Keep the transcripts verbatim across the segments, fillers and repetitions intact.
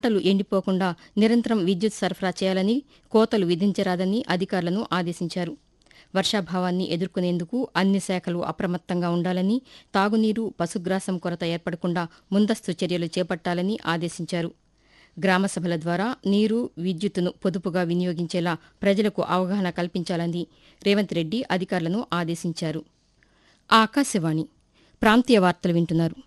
పంటలు ఎండిపోకుండా నిరంతరం విద్యుత్ సరఫరా చేయాలని, కోతలు విధించరాదని అధికారులను ఆదేశించారు. వర్షాభావాన్ని ఎదుర్కొనేందుకు అన్ని శాఖలు అప్రమత్తంగా ఉండాలని, తాగునీరు, పశుగ్రాసం కొరత ఏర్పడకుండా ముందస్తు చర్యలు చేపట్టాలని ఆదేశించారు. గ్రామసభల ద్వారా నీరు, విద్యుత్తును పొదుపుగా వినియోగించేలా ప్రజలకు అవగాహన కల్పించాలని రేవంత్ రెడ్డి అధికారులను ఆదేశించారు. ఆకాశవాణి ప్రాంతీయ వార్తలు వింటున్నారు.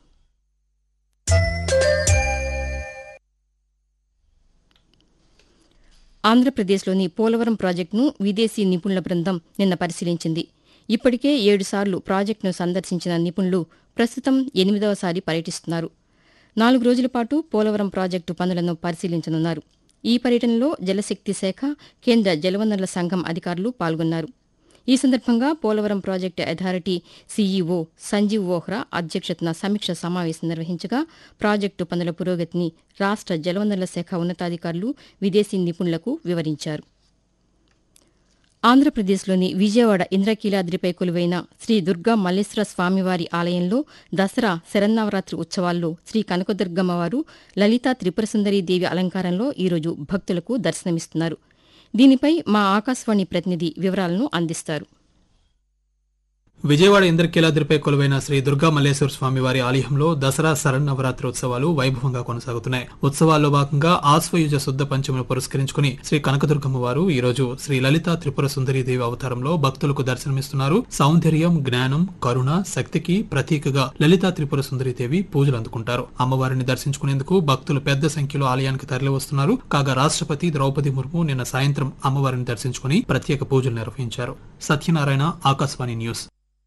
ఆంధ్రప్రదేశ్లోని పోలవరం ప్రాజెక్టును విదేశీ నిపుణుల బృందం నిన్న పరిశీలించింది. ఇప్పటికే ఏడుసార్లు ప్రాజెక్టును సందర్శించిన నిపుణులు ప్రస్తుతం ఎనిమిదవసారి పర్యటిస్తున్నారు. నాలుగు రోజుల పాటు పోలవరం ప్రాజెక్టు పనులను పరిశీలించనున్నారు. ఈ పర్యటనలో జలశక్తి శాఖ, కేంద్ర జలవనరుల సంఘం అధికారులు పాల్గొన్నారు. ఈ సందర్భంగా Polavaram project authority CEO Sanjeev Vohra అధ్యక్షతన సమీక్ష సమావేశం నిర్వహించగా ప్రాజెక్టు పనుల పురోగతిని రాష్ట జలవనరుల శాఖ ఉన్నతాధికారులు విదేశీ నిపుణులకు వివరించారు. ఆంధ్రప్రదేశ్లోని విజయవాడ ఇంద్రకీలాద్రిపై కొలువైన శ్రీ దుర్గా మల్లేశ్వర స్వామివారి ఆలయంలో దసరా శరన్నవరాత్రి ఉత్సవాల్లో శ్రీ కనకదుర్గమ్మవారు లలితా త్రిపురసుందరీ దేవి అలంకారంలో ఈరోజు భక్తులకు దర్శనమిస్తున్నారు. దీనిపై మా ఆకాశవాణి ప్రతినిధి వివరాలను అందిస్తారు. విజయవాడ ఇంద్రకీలాద్రిపై కొలువైన శ్రీ దుర్గా మల్లేశ్వర స్వామివారి ఆలయంలో దసరా శరన్నవరాత్రి ఉత్సవాలు వైభవంగా కొనసాగుతున్నాయి. ఉత్సవాల్లో భాగంగా ఆశ్వయుజ శుద్ధ పంచమిని పురస్కరించుకుని శ్రీ కనకదుర్గమ్మవారు ఈ రోజు శ్రీ లలితా త్రిపుర సుందరీ దేవి అవతారంలో భక్తులకు దర్శనమిస్తున్నారు. సౌందర్యం, జ్ఞానం, కరుణ, శక్తికి ప్రతీకగా లలితా త్రిపుర సుందరీ దేవి పూజలు అందుకుంటారు. అమ్మవారిని దర్శించుకునేందుకు భక్తులు పెద్ద సంఖ్యలో ఆలయానికి తరలి వస్తున్నారు. కాగా రాష్ట్రపతి ద్రౌపది ముర్ము నిన్న సాయంత్రం అమ్మవారిని దర్శించుకుని ప్రత్యేక పూజలు నిర్వహించారు. సత్యనారాయణ, ఆకాశవాణి న్యూస్.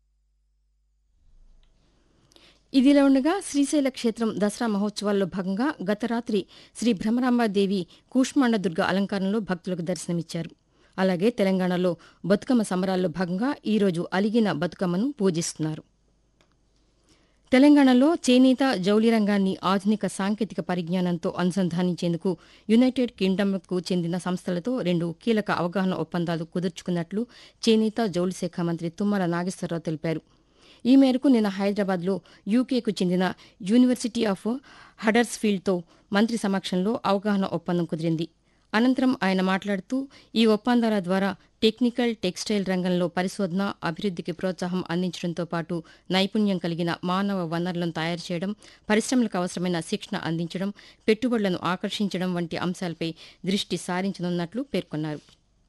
ఇదిలా ఉండగా శ్రీశైల క్షేత్రం దసరా మహోత్సవాల్లో భాగంగా గత రాత్రి శ్రీ భ్రమరాంబాదేవి కూష్మాండ దుర్గ అలంకారంలో భక్తులకు దర్శనమిచ్చారు. అలాగే తెలంగాణలో బతుకమ్మ సంబరాల్లో భాగంగా ఈరోజు అలిగిన బతుకమ్మను పూజిస్తున్నారు. తెలంగాణలో చేనేత, జౌళి రంగాన్ని ఆధునిక సాంకేతిక పరిజ్ఞానంతో అనుసంధానించేందుకు యునైటెడ్ కింగ్డమ్కు చెందిన సంస్థలతో రెండు కీలక అవగాహన ఒప్పందాలు కుదుర్చుకున్నట్లు చేనేత, జౌళి శాఖ మంత్రి తుమ్మల నాగేశ్వరరావు తెలిపారు. ఈ మేరకు నిన్న హైదరాబాద్లో యూకేకు చెందిన యూనివర్సిటీ ఆఫ్ హడర్స్ఫీల్డ్తో మంత్రి సమక్షంలో అవగాహన ఒప్పందం కుదిరింది. అనంతరం ఆయన మాట్లాడుతూ ఈ ఒప్పందాల ద్వారా టెక్నికల్, టెక్స్టైల్ రంగంలో పరిశోధన, అభివృద్ధికి ప్రోత్సాహం అందించడంతో పాటు నైపుణ్యం కలిగిన మానవ వనరులను తయారు చేయడం, పరిశ్రమలకు అవసరమైన శిక్షణ అందించడం, పెట్టుబడులను ఆకర్షించడం వంటి అంశాలపై దృష్టి సారించనున్నట్లు పేర్కొన్నారు.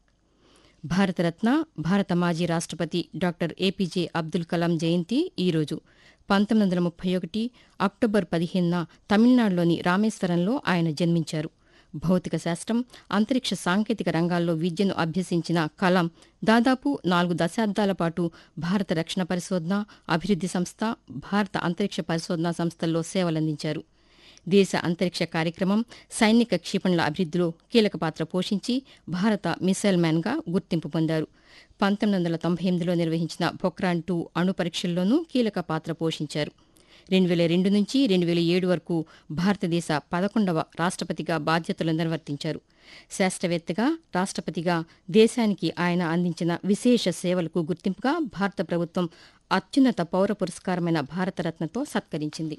భారతరత్న, భారత మాజీ రాష్ట్రపతి డాక్టర్ ఏపీజే అబ్దుల్ కలాం జయంతి ఈరోజు. పంతొమ్మిది వందల ముప్పై ఒకటి అక్టోబర్ పదిహేనున తమిళనాడులోని రామేశ్వరంలో ఆయన జన్మించారు. భౌతిక శాస్త్రం, అంతరిక్ష సాంకేతిక రంగాల్లో విద్యను అభ్యసించిన కలాం దాదాపు నాలుగు దశాబ్దాల పాటు భారత రక్షణ పరిశోధన, అభివృద్ది సంస్థ, భారత అంతరిక్ష పరిశోధనా సంస్థల్లో సేవలందించారు. దేశ అంతరిక్ష కార్యక్రమం, సైనిక క్షిపణుల అభివృద్దిలో కీలక పాత్ర పోషించి భారత మిసైల్ మ్యాన్గా గుర్తింపు పొందారు. పంతొమ్మిది వందల తొంభై ఎనిమిదిలో నిర్వహించిన పొఖ్రాన్ టూ అణు పరీక్షల్లోనూ కీలక పాత్ర పోషించారు. రెండు వేల రెండు నుంచి రెండు వేల ఏడు వరకు భారతదేశ పదకొండవ రాష్ట్రపతిగా బాధ్యతలు నిర్వర్తించారు. శాస్త్రవేత్తగా, రాష్ట్రపతిగా దేశానికి ఆయన అందించిన విశేష సేవలకు గుర్తింపుగా భారత ప్రభుత్వం అత్యున్నత పౌర పురస్కారమైన భారతరత్నతో సత్కరించింది.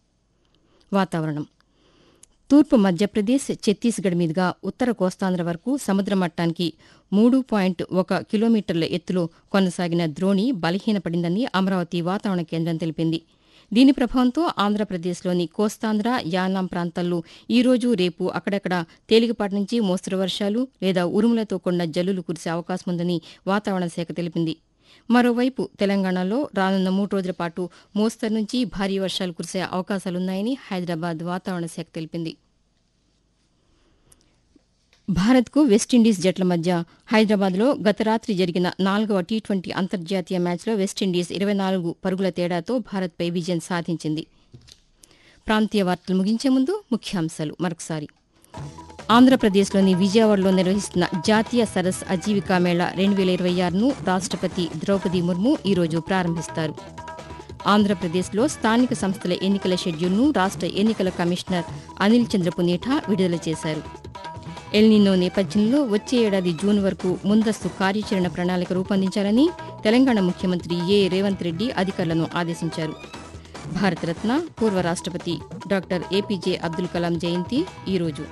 వాతావరణం. తూర్పు మధ్యప్రదేశ్, ఛత్తీస్గఢ్ మీదుగా ఉత్తర కోస్తాంధ్ర వరకు సముద్ర మట్టానికి మూడు పాయింట్ ఒక కిలోమీటర్ల ఎత్తులో కొనసాగిన ద్రోణి బలహీనపడిందని అమరావతి వాతావరణ కేంద్రం తెలిపింది. దీని ప్రభావంతో ఆంధ్రప్రదేశ్లోని కోస్తాంధ్ర, యానాం ప్రాంతాల్లో ఈరోజు, రేపు అక్కడక్కడ తేలికపాటి నుంచి మోస్తరు వర్షాలు లేదా ఉరుములతో కూడిన జల్లులు కురిసే అవకాశముందని వాతావరణ శాఖ తెలిపింది. మరోవైపు తెలంగాణలో రానున్న మూడు రోజుల పాటు మోస్తరు నుంచి భారీ వర్షాలు కురిసే అవకాశాలున్నాయని హైదరాబాద్ వాతావరణ శాఖ తెలిపింది. భారత్కు వెస్టిండీస్ జట్ల మధ్య హైదరాబాద్లో గత రాత్రి జరిగిన నాలుగవ టీ ట్వంటీ అంతర్జాతీయ మ్యాచ్లో వెస్టిండీస్ ఇరవై నాలుగు పరుగుల తేడాతో భారత్పై విజయం సాధించింది. ప్రాంతీయ వార్తలు ముగించే ముందు ముఖ్యాంశాలు మరొకసారి. ఆంధ్రప్రదేశ్లోని విజయవాడలో నిర్వహిస్తున్న జాతీయ సరస్ అజీవికా మేళా రెండు వేల ఇరవై ఆరును రాష్ట్రపతి ద్రౌపది ముర్ము ఈరోజు ప్రారంభిస్తారు. ఆంధ్రప్రదేశ్లో స్థానిక సంస్థల ఎన్నికల షెడ్యూల్ను రాష్ట ఎన్నికల కమిషనర్ అనిల్ చంద్ర పునేఠా విడుదల చేశారు. ఎల్నినో నేపథ్యంలో వచ్చే ఏడాది జూన్ వరకు ముందస్తు కార్యాచరణ ప్రణాళిక రూపొందించాలని తెలంగాణ ముఖ్యమంత్రి ఏ రేవంత్ రెడ్డి అధికారులను ఆదేశించారు. భారతరత్న, పూర్వ రాష్ట్రపతి డాక్టర్ ఏపీజే అబ్దుల్ కలాం జయంతి ఈరోజు.